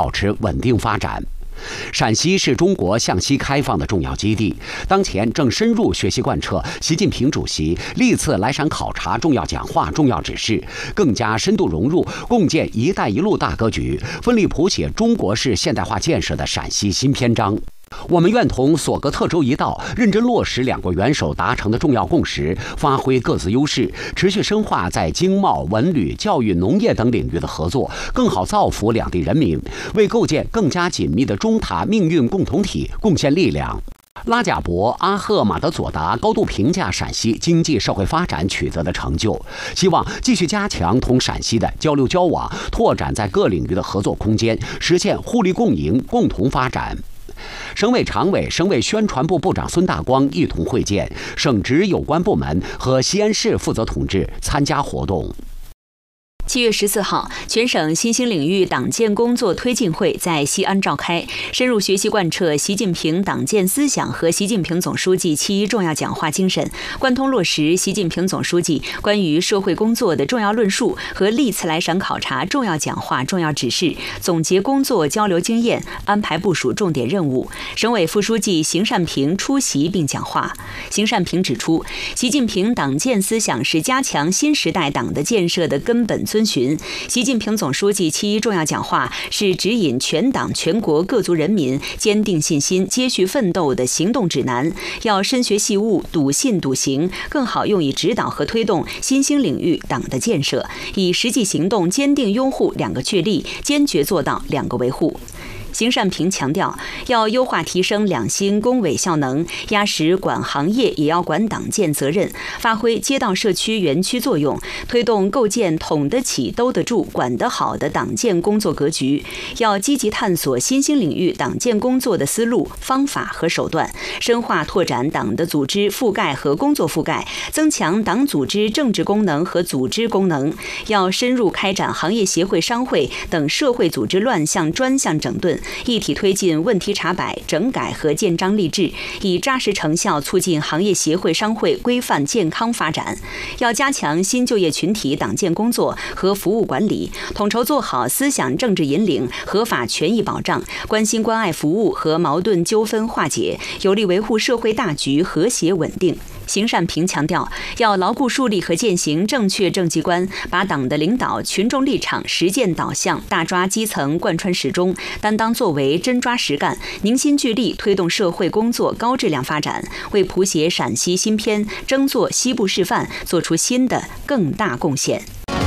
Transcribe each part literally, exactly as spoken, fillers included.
保持稳定发展。陕西是中国向西开放的重要基地，当前正深入学习贯彻习近平主席历次来陕考察重要讲话、重要指示，更加深度融入共建“一带一路”大格局，奋力谱写中国式现代化建设的陕西新篇章。我们愿同索格特州一道，认真落实两国元首达成的重要共识，发挥各自优势，持续深化在经贸、文旅、教育、农业等领域的合作，更好造福两地人民，为构建更加紧密的中塔命运共同体贡献力量。拉贾伯·阿赫马德佐达高度评价陕西经济社会发展取得的成就，希望继续加强同陕西的交流交往，拓展在各领域的合作空间，实现互利共赢、共同发展。省委常委、省委宣传部部长孙大光一同会见，省直有关部门和西安市负责同志参加活动。 七月十四号，全省新兴领域党建工作推进会在西安召开，深入学习贯彻习近平党建思想和习近平总书记七一重要讲话精神，贯通落实习近平总书记关于社会工作的重要论述和历次来陕考察重要讲话、重要指示，总结工作交流经验，安排部署重点任务。省委副书记邢善平出席并讲话。邢善平指出，习近平党建思想是加强新时代党的建设的根本遵循，习近平总书记七一重要讲话是指引全党全国各族人民坚定信心、接续奋斗的行动指南，要深学细悟、笃信笃行，更好用以指导和推动新兴领域党的建设，以实际行动坚定拥护两个确立，坚决做到两个维护。邢善平强调，要优化提升两新工委效能，压实管行业也要管党建责任，发挥街道社区园区作用，推动构建统得起、兜得住、管得好的党建工作格局。要积极探索新兴领域党建工作的思路、方法和手段，深化拓展党的组织覆盖和工作覆盖，增强党组织政治功能和组织功能。要深入开展行业协会、商会等社会组织乱象专项整顿，一体推进问题查摆、整改和建章立制，以扎实成效促进行业协会、商会规范健康发展。要加强新就业群体党建工作和服务管理，统筹做好思想政治引领、合法权益保障、关心关爱服务和矛盾纠纷化解，有力维护社会大局和谐稳定。邢善平强调，要牢固树立和践行正确政绩观，把党的领导、群众立场实践导向大抓基层贯穿始终，担当作为真抓实干，凝心聚力推动社会工作高质量发展，为谱写陕西新篇、争做西部示范做出新的更大贡献。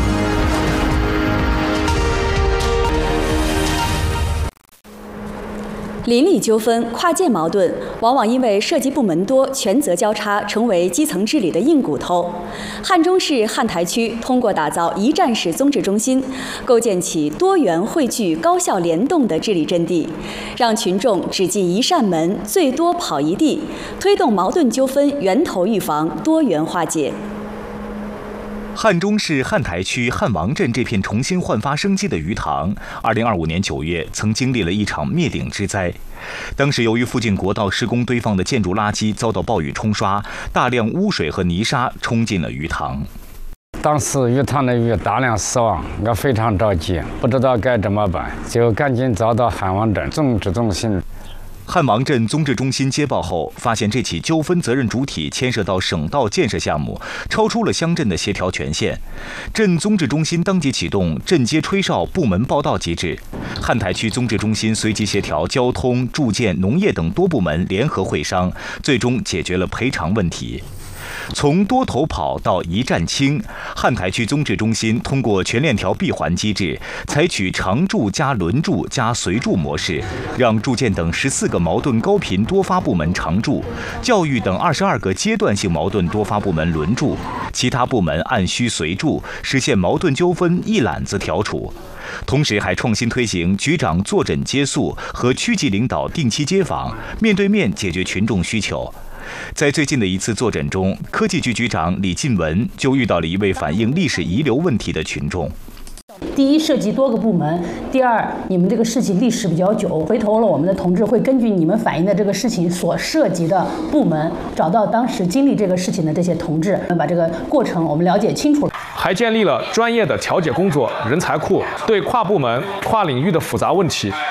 邻里纠纷、跨界矛盾，往往因为涉及部门多、权责交叉，成为基层治理的硬骨头。汉中市汉台区通过打造一站式综治中心，构建起多元汇聚、高效联动的治理阵地，让群众只进一扇门，最多跑一地，推动矛盾纠纷源头预防、多元化解。 汉中市汉台区汉王镇这片重新焕发生机的鱼塘，二零二五年九月曾经历了一场灭顶之灾。当时由于附近国道施工堆放的建筑垃圾遭到暴雨冲刷，大量污水和泥沙冲进了鱼塘。 当时鱼塘的鱼大量死亡，我非常着急，不知道该怎么办，就赶紧找到汉王镇综治中心。 汉王镇综治中心接报后，发现这起纠纷责任主体牵涉到省道建设项目，超出了乡镇的协调权限。镇综治中心当即启动镇街吹哨部门报到机制，汉台区综治中心随即协调交通、住建、农业等多部门联合会商，最终解决了赔偿问题。从多头跑到一站清，汉台区综治中心通过全链条闭环机制，采取常驻加轮驻加随驻模式，让住建等十四个矛盾高频多发部门常驻，教育等二十二个阶段性矛盾多发部门轮驻，其他部门按需随驻，实现矛盾纠纷一揽子调处。同时还创新推行局长坐诊接宿和区级领导定期接访，面对面解决群众需求。在最近的一次坐诊中，科技局局长李进文就遇到了一位反映历史遗留问题的群众。 第一，涉及多个部门；第二，你们这个事情历史比较久，回头了我们的同志会根据你们反映的这个事情所涉及的部门，找到当时经历这个事情的这些同志，把这个过程我们了解清楚了。 还建立了专业的调解工作人才库，对跨部门、跨领域的复杂问题